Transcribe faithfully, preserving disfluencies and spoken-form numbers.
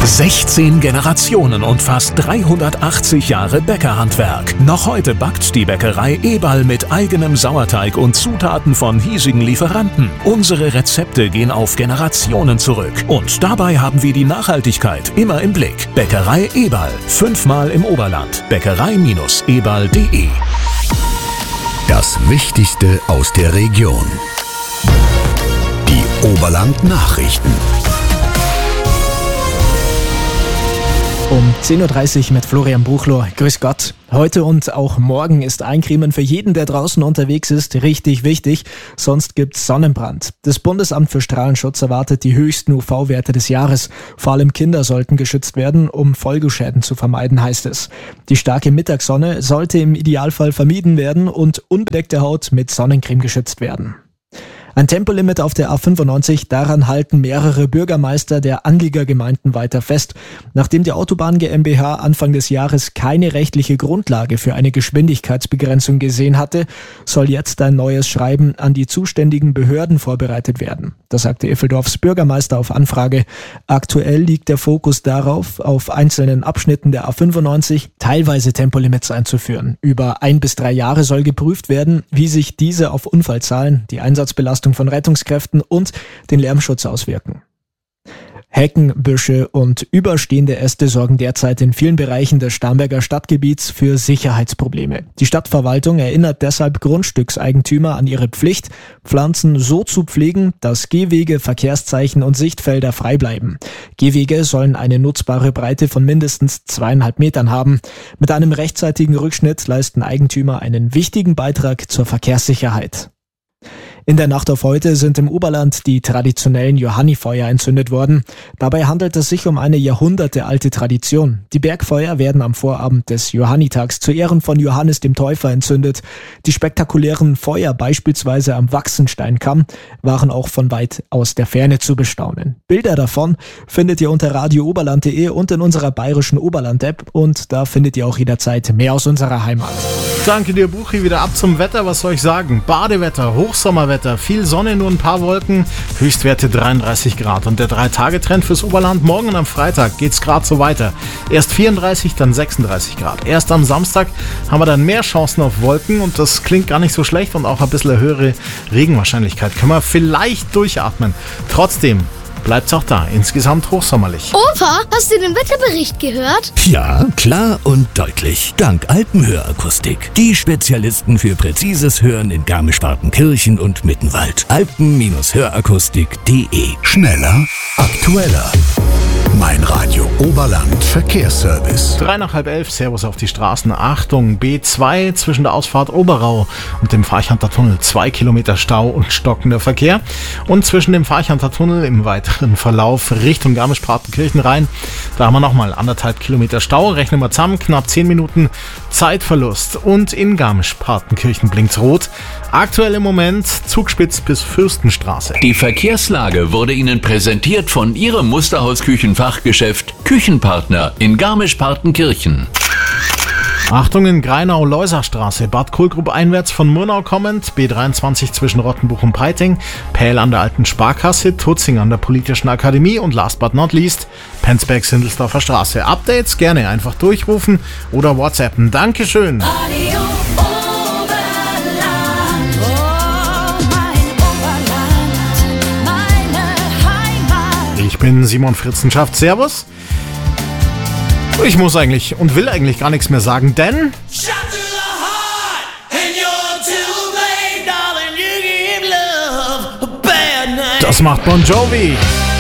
sechzehn Generationen und fast dreihundertachtzig Jahre Bäckerhandwerk. Noch heute backt die Bäckerei Eberl mit eigenem Sauerteig und Zutaten von hiesigen Lieferanten. Unsere Rezepte gehen auf Generationen zurück. Und dabei haben wir die Nachhaltigkeit immer im Blick. Bäckerei Eberl. Fünfmal im Oberland. Bäckerei Eberl punkt de. Das Wichtigste aus der Region. Die Oberland-Nachrichten. Um zehn Uhr dreißig mit Florian Buchloh. Grüß Gott. Heute und auch morgen ist Eincremen für jeden, der draußen unterwegs ist, richtig wichtig. Sonst gibt's Sonnenbrand. Das Bundesamt für Strahlenschutz erwartet die höchsten U V-Werte des Jahres. Vor allem Kinder sollten geschützt werden, um Folgeschäden zu vermeiden, heißt es. Die starke Mittagssonne sollte im Idealfall vermieden werden und unbedeckte Haut mit Sonnencreme geschützt werden. Ein Tempolimit auf der A fünfundneunzig, daran halten mehrere Bürgermeister der Anliegergemeinden weiter fest. Nachdem die Autobahn GmbH Anfang des Jahres keine rechtliche Grundlage für eine Geschwindigkeitsbegrenzung gesehen hatte, soll jetzt ein neues Schreiben an die zuständigen Behörden vorbereitet werden. Das sagte Effeldorfs Bürgermeister auf Anfrage. Aktuell liegt der Fokus darauf, auf einzelnen Abschnitten der A fünfundneunzig teilweise Tempolimits einzuführen. Über ein bis drei Jahre soll geprüft werden, wie sich diese auf Unfallzahlen, die Einsatzbelastung von Rettungskräften und den Lärmschutz auswirken. Hecken, Büsche und überstehende Äste sorgen derzeit in vielen Bereichen des Starnberger Stadtgebiets für Sicherheitsprobleme. Die Stadtverwaltung erinnert deshalb Grundstückseigentümer an ihre Pflicht, Pflanzen so zu pflegen, dass Gehwege, Verkehrszeichen und Sichtfelder frei bleiben. Gehwege sollen eine nutzbare Breite von mindestens zweieinhalb Metern haben. Mit einem rechtzeitigen Rückschnitt leisten Eigentümer einen wichtigen Beitrag zur Verkehrssicherheit. In der Nacht auf heute sind im Oberland die traditionellen Johannifeuer entzündet worden. Dabei handelt es sich um eine jahrhundertealte Tradition. Die Bergfeuer werden am Vorabend des Johannitags zu Ehren von Johannes dem Täufer entzündet. Die spektakulären Feuer, beispielsweise am Wachsensteinkamm, waren auch von weit aus der Ferne zu bestaunen. Bilder davon findet ihr unter radio oberland punkt de und in unserer bayerischen Oberland-App, und da findet ihr auch jederzeit mehr aus unserer Heimat. Danke dir, Buchi. Wieder ab zum Wetter. Was soll ich sagen? Badewetter, Hochsommerwetter, viel Sonne, nur ein paar Wolken, Höchstwerte dreiunddreißig Grad. Und der drei-Tage-Trend fürs Oberland: morgen und am Freitag geht's gerade so weiter. Erst vierunddreißig, dann sechsunddreißig Grad. Erst am Samstag haben wir dann mehr Chancen auf Wolken, und das klingt gar nicht so schlecht, und auch ein bisschen höhere Regenwahrscheinlichkeit. Können wir vielleicht durchatmen. Trotzdem bleibt's auch da. Insgesamt hochsommerlich. Opa, hast du den Wetterbericht gehört? Ja, klar und deutlich. Dank Alpenhörakustik. Die Spezialisten für präzises Hören in Garmisch-Partenkirchen und Mittenwald. alpen hörakustik punkt de. Schneller, aktueller. Mein Radio Oberland Verkehrsservice. Drei nach halb elf, Servus auf die Straßen. Achtung, B zwei zwischen der Ausfahrt Oberau und dem Farchanter Tunnel. Zwei Kilometer Stau und stockender Verkehr. Und zwischen dem Farchanter Tunnel im weiteren Verlauf Richtung Garmisch-Partenkirchen rein, da haben wir nochmal anderthalb Kilometer Stau. Rechnen wir zusammen, knapp zehn Minuten Zeitverlust. Und in Garmisch-Partenkirchen blinkt's rot. Aktuell im Moment Zugspitz bis Fürstenstraße. Die Verkehrslage wurde Ihnen präsentiert von Ihrem Musterhaus-Küchenfachgeschäft Küchenpartner in Garmisch-Partenkirchen. Achtung, in Greinau-Leusachstraße, Bad Kohlgrub einwärts von Murnau kommend, B dreiundzwanzig zwischen Rottenbuch und Peiting, Pähl an der alten Sparkasse, Tutzing an der Politischen Akademie und last but not least Penzberg-Sindelsdorfer Straße. Updates gerne einfach durchrufen oder WhatsAppen. Dankeschön. Ich bin Simon Fritzenschaft. Servus. Ich muss eigentlich und will eigentlich gar nichts mehr sagen, denn das macht Bon Jovi.